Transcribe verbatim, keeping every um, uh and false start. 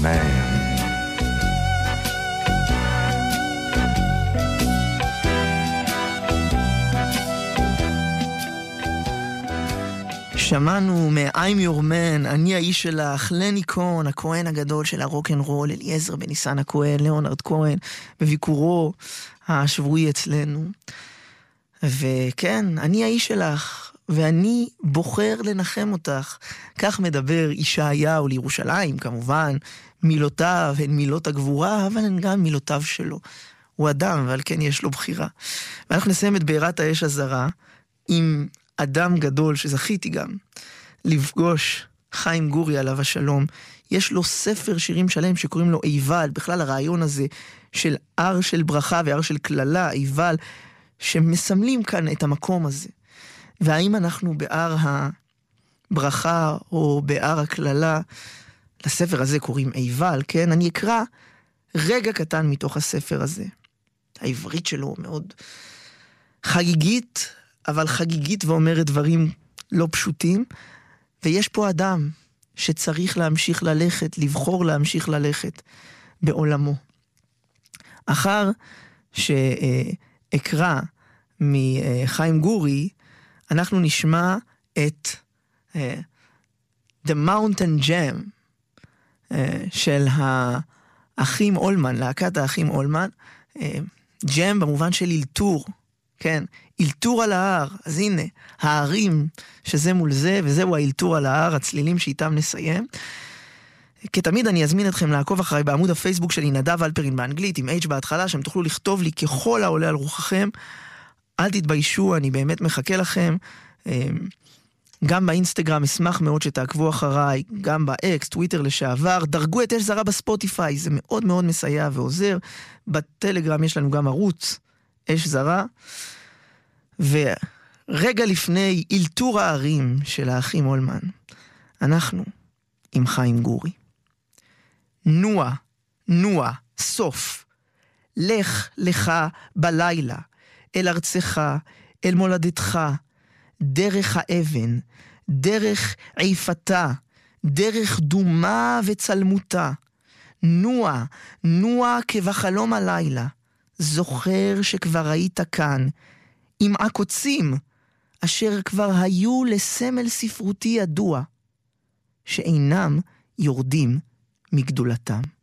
man. שמענו מ-I'm Your Man, אני האיש שלך, לני כהן, הכהן הגדול של הרוק'נ'רול, אליעזר בניסן הכהן, ליאונרד כהן, בביקורו השבועי אצלנו. וכן, אני האיש שלך, ואני בוחר לנחם אותך. כך מדבר ישעיהו לירושלים, כמובן, מילותיו הן מילות הגבורה, אבל הן גם מילותיו שלו. הוא אדם, ועל כן יש לו בחירה. ואנחנו נסיים את בעירת האש הזרה עם אדם גדול שזכיתי גם לפגוש, חיים גורי עליו השלום. יש לו ספר שירים שלם שקוראים לו איבל, בכלל הרעיון הזה של הר של ברכה והר של כללה, איבל, שמסמלים כאן את המקום הזה. והאם אנחנו בהר הברכה או בהר הכללה, לספר הזה קוראים איבל, כן? אני אקרא רגע קטן מתוך הספר הזה. העברית שלו מאוד חגיגית, אבל חגיגית ואומרת דברים לא פשוטים, ויש פה אדם שצריך להמשיך ללכת, לבחור להמשיך ללכת בעולמו. אחר שאקרא מחיים גורי, אנחנו נשמע את uh, The Mountain Jam uh, של האחים אולמן, להקת האחים אולמן, uh, ג'ם במובן של אילתור, כן, אילתור על ההר. אז הנה, הערים שזה מול זה, וזהו האילתור על ההר, הצלילים שאיתם נסיים. כתמיד אני אזמין אתכם לעקוב אחריי בעמוד הפייסבוק שלי, נדב אלפרין באנגלית, עם H בהתחלה, שם תוכלו לכתוב לי ככל העולה על רוחכם. אל תתביישו, אני באמת מחכה לכם. גם באינסטגרם אשמח מאוד שתעקבו אחריי, גם באקס, טוויטר לשעבר. דרגו את אש זרה בספוטיפיי, זה מאוד מאוד מסייע ועוזר. בטלגרם יש לנו גם ערוץ אש זרה. ורגע לפני אילתור הערים של האחים אולמן, אנחנו עם חיים גורי. נוע, נוע, סוף. לך לך בלילה, אל ארצך, אל מולדתך, דרך האבן, דרך עיפתה, דרך דומה וצלמותה. נוע, נוע כבחלום הלילה, זוכר שכבר היית כאן, עם עקוצים, אשר כבר היו לסמל ספרותי ידוע, שאינם יורדים מגדולתם.